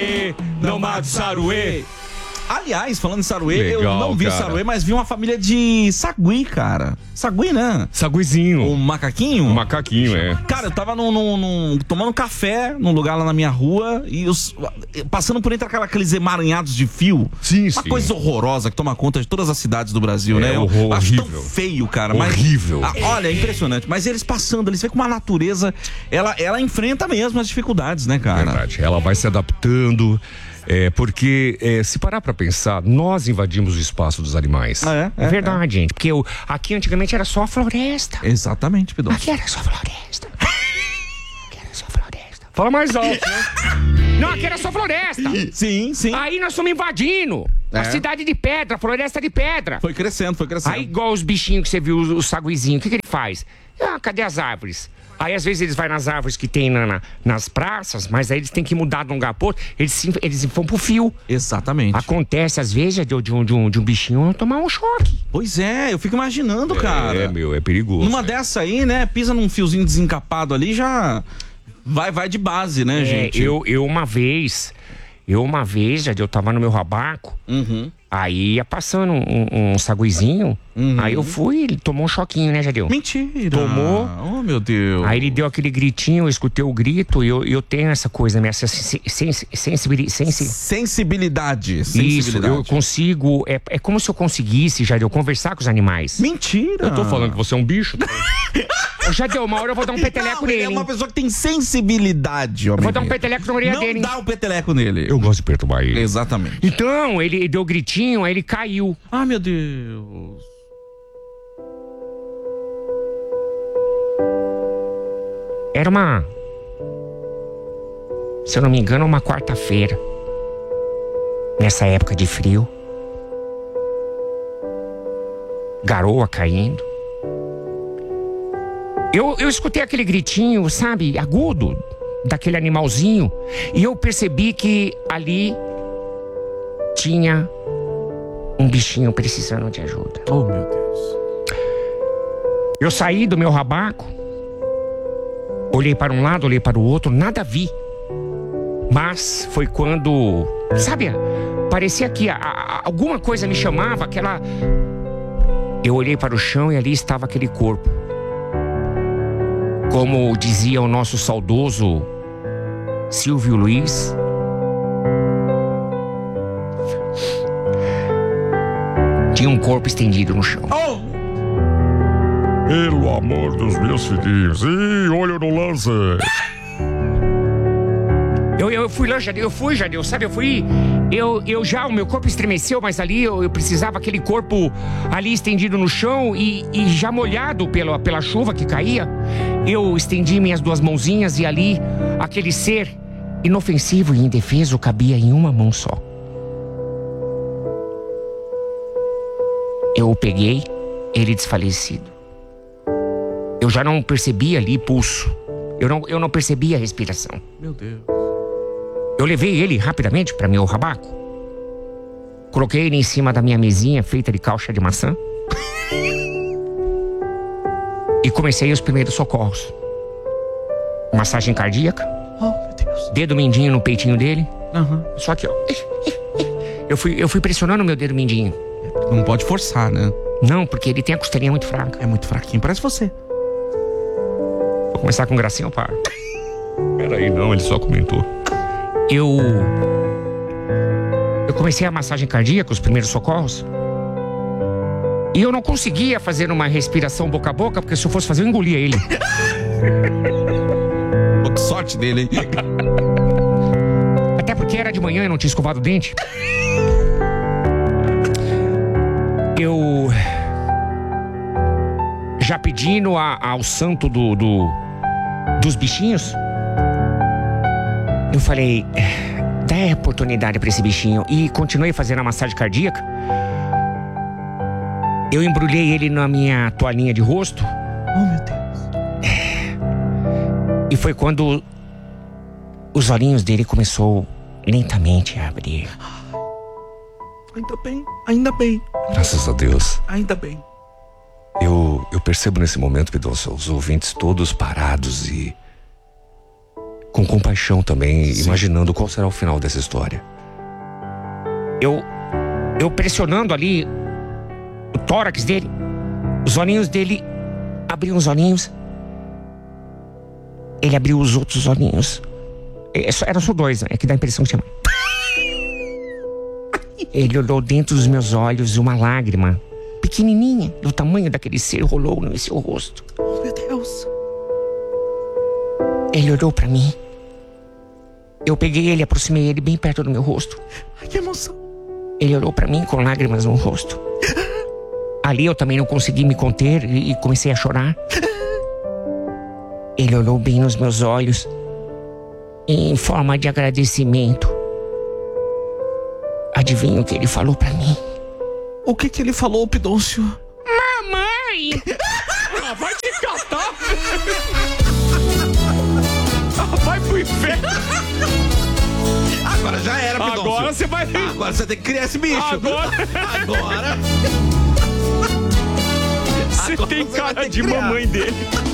Não mate Saruê. Aliás, falando em Saruê, Legal, eu não vi cara. Saruê, mas vi uma família de sagui, cara. Sagui, né? Saguizinho. O macaquinho? O macaquinho, é. Cara, eu tava tomando café num lugar lá na minha rua e passando por entre aqueles emaranhados de fio. Sim, Uma sim. coisa horrorosa que toma conta de todas as cidades do Brasil, É, né? Eu horrível. acho tão feio, cara. Horrível. Mas, olha, é impressionante. Mas eles passando ali, você vê como a natureza, ela enfrenta mesmo as dificuldades, né, cara? Verdade. Ela vai se adaptando. Porque se parar pra pensar, nós invadimos o espaço dos animais. É verdade, gente. Porque aqui antigamente era só floresta. Exatamente, Pidão. Aqui era só floresta. Aqui era só floresta. Fala mais alto, né? Não, aqui era só floresta. Sim, sim. Aí nós estamos invadindo a cidade de pedra, floresta de pedra. Foi crescendo, foi crescendo. Aí igual os bichinhos que você viu, os saguizinhos, o que ele faz? Cadê as árvores? Aí às vezes eles vão nas árvores que tem nas praças, mas aí eles têm que mudar de um lugar pro outro, eles vão pro fio. Exatamente. Acontece às vezes de um bichinho tomar um choque. Pois é, eu fico imaginando, cara. É perigoso. Numa dessa aí, né, pisa num fiozinho desencapado ali, já vai de base, né, gente? Eu uma vez, eu tava no meu rabaco, aí ia passando um saguizinho, aí eu fui, ele tomou um choquinho, né, Jadeu? Mentira. Tomou. Oh, meu Deus. Aí ele deu aquele gritinho, eu escutei o grito, e eu tenho essa coisa, minha sensibilidade. Isso, eu consigo, é como se eu conseguisse, Jadeu, conversar com os animais. Mentira. Eu tô falando que você é um bicho. Jadeu, uma hora eu vou dar um peteleco nele. Ele é uma pessoa que tem sensibilidade, homem. Eu vou dar um peteleco na orelha dele. Não dá um peteleco nele. Eu gosto de perturbar ele. Exatamente. Então, ele deu gritinho, aí ele caiu. Ah, meu Deus. Era se eu não me engano, uma quarta-feira. Nessa época de frio. Garoa caindo. Eu escutei aquele gritinho, sabe, agudo, daquele animalzinho. E eu percebi que ali tinha um bichinho precisando de ajuda. Oh, meu Deus. Eu saí do meu rabaco, olhei para um lado, olhei para o outro, nada vi. Mas foi quando, sabe, parecia que alguma coisa me chamava, Eu olhei para o chão e ali estava aquele corpo. Como dizia o nosso saudoso Silvio Luiz, tinha um corpo estendido no chão. Pelo amor dos meus filhinhos. Ih, olho no lance. Eu fui lá, Jadeu, sabe, o meu corpo estremeceu, mas ali eu precisava aquele corpo ali estendido no chão e já molhado pela chuva que caía. Eu estendi minhas duas mãozinhas e ali, aquele ser inofensivo e indefeso cabia em uma mão só. Eu o peguei, ele desfalecido. Eu já não percebia ali pulso. Eu não percebia a respiração. Meu Deus. Eu levei ele rapidamente para meu rabaco. Coloquei ele em cima da minha mesinha feita de calcha de maçã. E comecei os primeiros socorros. Massagem cardíaca. Oh, meu Deus. Dedo mindinho no peitinho dele. Só que, ó, Eu fui pressionando meu dedo mindinho. não pode forçar, né? Não, porque ele tem a costelinha muito fraca. É muito fraquinho, parece você. Vou começar com gracinha ou paro? Peraí, não, ele só comentou. Eu comecei a massagem cardíaca, os primeiros socorros. E eu não conseguia fazer uma respiração boca a boca, porque se eu fosse fazer, eu engolia ele. Pô, que sorte dele, hein? Até porque era de manhã e não tinha escovado o dente. Eu, já pedindo ao santo dos bichinhos, eu falei, dá a oportunidade pra esse bichinho. E continuei fazendo a massagem cardíaca. Eu embrulhei ele na minha toalhinha de rosto. Oh, meu Deus. E foi quando os olhinhos dele começou lentamente a abrir. Ainda bem. Graças a Deus. Ainda bem. Eu percebo nesse momento, Pidoncio, os ouvintes todos parados e com compaixão também, imaginando qual será o final dessa história. Eu pressionando ali o tórax dele, os olhinhos dele, abriu os olhinhos. Ele abriu os outros olhinhos. Eram só dois, né? É que dá a impressão que tinha mais. Ele olhou dentro dos meus olhos e uma lágrima pequenininha, do tamanho daquele ser, rolou no seu rosto. Oh, meu Deus. Ele olhou pra mim. Eu peguei ele, aproximei ele bem perto do meu rosto. Ai, que emoção. Ele olhou pra mim com lágrimas no rosto. Ali eu também não consegui me conter e comecei a chorar. Ele olhou bem nos meus olhos e, em forma de agradecimento, adivinha o que ele falou pra mim? O que ele falou, Pidoncio? Mamãe! Vai te catar! Vai pro inferno! Agora já era, Pidoncio. Agora você vai... Agora você tem que criar esse bicho. Agora... Agora... Você tem cara de mamãe dele.